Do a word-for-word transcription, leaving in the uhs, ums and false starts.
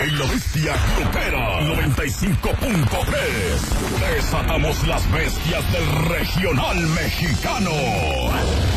Cacique y la Bestia Grupera noventa y cinco punto tres. Desatamos las bestias del regional mexicano.